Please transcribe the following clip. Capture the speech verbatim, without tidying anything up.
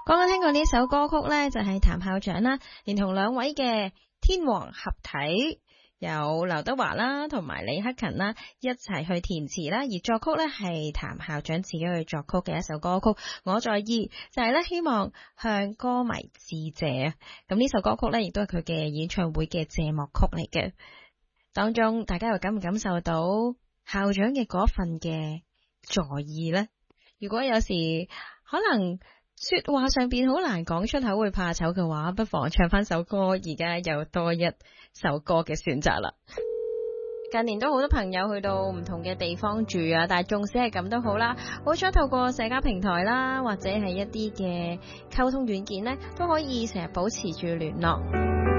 剛剛聽過呢首歌曲呢，就係譚校長啦，連同兩位嘅天王合體，有劉德華啦同埋李克勤啦一齊去填詞啦，而作曲呢係譚校長自己去作曲嘅一首歌曲。我在意就係呢，希望向歌迷致謝啊！咁呢首歌曲呢，亦都係佢嘅演唱會嘅謝幕曲嚟嘅。當中大家又感唔感受到校長嘅嗰份嘅在意呢？如果有時可能說話上邊好難講出口，會怕醜嘅話，不妨唱翻首歌，而家有多一首歌嘅選擇啦。近年都好多朋友去到唔同嘅地方住啊，但係縱使係咁都好啦，好彩透過社交平台啦，或者係一啲嘅溝通軟件呢，都可以成日保持住聯絡。